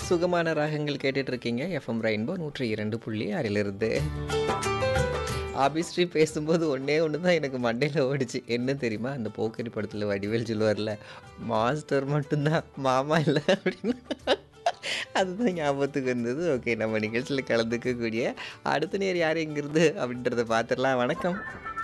சுகமான ராகங்கள் கேட்டுட்டு இருக்கீங்க. எஃப்எம் ரெயின்போ 102.6 ஆபிஸ்ட்ரி பேசும்போது ஒண்ணே ஒண்ணு தான் எனக்கு மண்டையில ஓடுச்சு. என்ன தெரியுமா? அந்த போக்கிரி படத்துல வடிவேல் சொல்லுவார்ல, "மாஸ்டர் மட்டும் தான், மாமா இல்ல" அப்படின்னு. அதுதான் ஞாபகத்துக்கு வந்தது. ஓகே, நம்ம நிகழ்ச்சியில கலந்துக்கக்கூடிய அடுத்த நேர் யார் எங்கிருந்து அப்படின்றத பார்த்துடலாம். வணக்கம்.